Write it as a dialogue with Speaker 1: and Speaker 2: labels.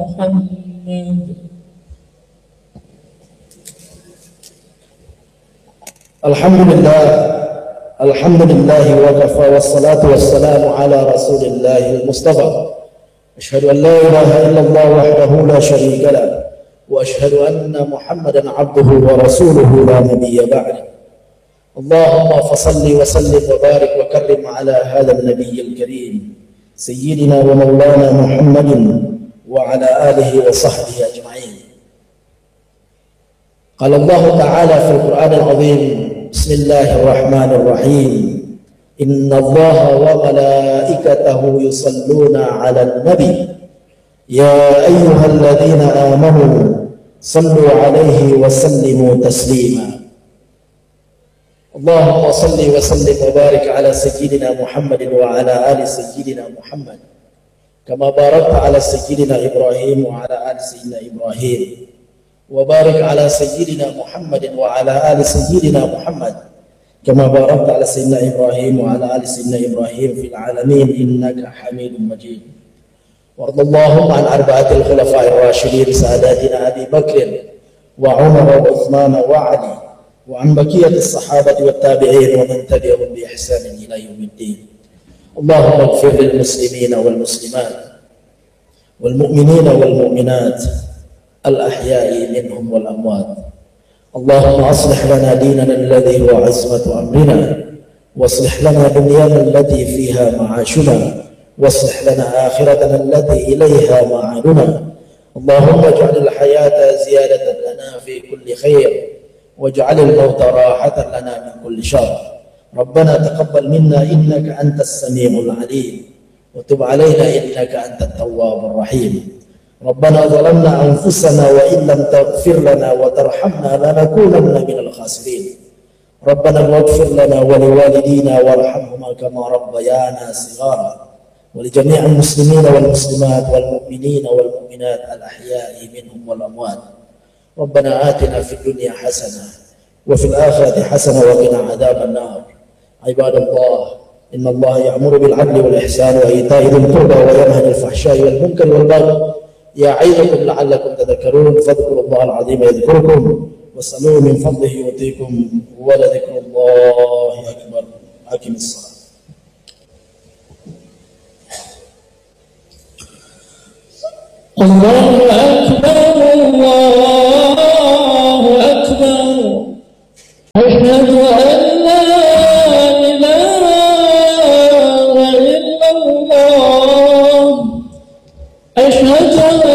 Speaker 1: محمد.
Speaker 2: الحمد لله وكفى، والصلاة والسلام على رسول الله المصطفى. أشهد أن لا إله إلا الله وحده لا شريك له، وأشهد أن محمدا عبده ورسوله لا نبي بعده. اللهم فصل وسلم وبارك وكرم على هذا النبي الكريم سيدنا ومولانا محمد وعلى آله وصحبه أجمعين. قال الله تعالى في القرآن العظيم: بسم الله الرحمن الرحيم، إن الله وملائكته يصلون على النبي يا أيها الذين آمنوا صلوا عليه وسلموا تسليما. اللهم صل وسلم وبارك على سيدنا محمد وعلى آل سيدنا محمد كما باركت على سيدنا إبراهيم وعلى آل سيدنا إبراهيم، وبارك على سيدنا محمد وعلى آل سيدنا محمد كما باركت على سيدنا إبراهيم وعلى آل سيدنا إبراهيم في العالمين إنك حميد مجيد. وارض اللهم عن أربعة الخلفاء الراشدين ساداتنا أبي بكر وعمر وعثمان وعلي، وعن بقية الصحابة والتابعين ومن تبعهم بإحسان إلى يوم الدين. اللهم اغفر للمسلمين والمسلمات والمؤمنين والمؤمنات الأحياء منهم والأموات. اللهم أصلح لنا ديننا الذي هو عصمة أمرنا، واصلح لنا دنيانا التي فيها معاشنا، واصلح لنا آخرتنا التي إليها معادنا. اللهم اجعل الحياة زيادة لنا في كل خير، واجعل الموت راحة لنا من كل شر. ربنا تقبل منا إنك أنت السميع العليم، وتب علينا إنك أنت التواب الرحيم. ربنا ظلمنا أنفسنا وإن لم تغفر لنا وترحمنا لنكونن من الخاسرين. ربنا اغفر لنا ولوالدينا وارحمهما كما ربيانا صغارا، ولجميع المسلمين والمسلمات والمؤمنين والمؤمنات الأحياء منهم والأموات. ربنا آتنا في الدنيا حسنة وفي الآخرة حسنة وقنا عذاب النار. عباد الله، إن الله يأمر بالعدل والإحسان وإيتاء ذي القربى وينهى عن الفحشاء والمنكر والبغي يعظكم لعلكم تذكرون. فاذكروا الله العظيم يذكركم، واسألوه من فضله يؤتيكم، ولذكر الله أكبر. أقم الصلاة.
Speaker 1: الله